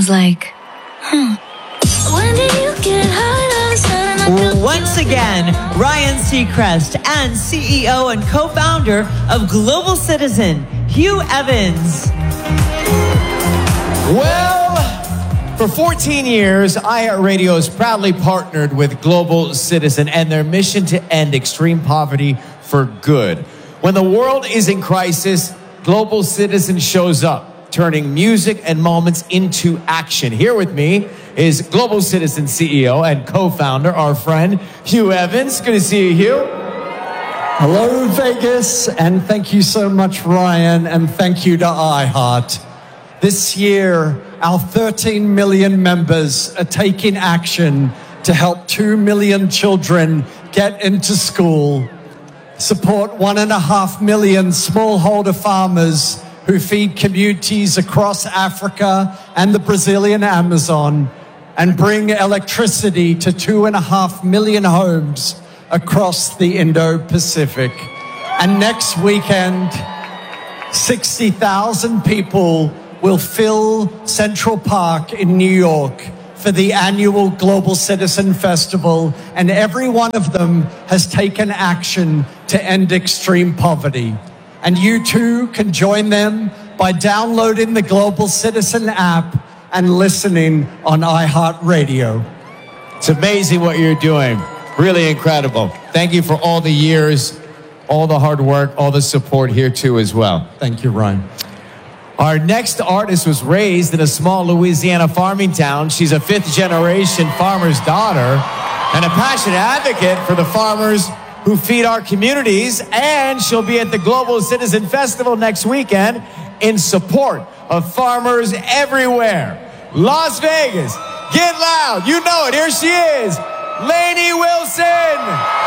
was like, when did you get high? Once again, Ryan Seacrest and CEO and co-founder of Global Citizen, Hugh Evans. Well, for 14 years, iHeartRadio has proudly partnered with Global Citizen and their mission to end extreme poverty for good. When the world is in crisis, Global Citizen shows up, turning music and moments into action. Here with me is Global Citizen CEO and co-founder, our friend, Hugh Evans. Good to see you, Hugh. Hello, Vegas, and thank you so much, Ryan, and thank you to iHeart. This year, our 13 million members are taking action to help 2 million children get into school, support 1.5 million smallholder farmers who feed communities across Africa and the Brazilian Amazon, and bring electricity to 2.5 million homes across the Indo-Pacific. And next weekend, 60,000 people will fill Central Park in New York for the annual Global Citizen Festival, and every one of them has taken action to end extreme poverty. And you too can join them by downloading the Global Citizen app and listening on iHeartRadio. It's amazing what you're doing. Really incredible. Thank you for all the years, all the hard work, all the support here too as well. Thank you, Ryan. Our next artist was raised in a small Louisiana farming town. She's a fifth-generation farmer's daughter and a passionate advocate for the farmers who feed our communities. And she'll be at the Global Citizen Festival next weekend in support of farmers everywhere. Las Vegas, get loud. You know it. Here she is, Lainey Wilson.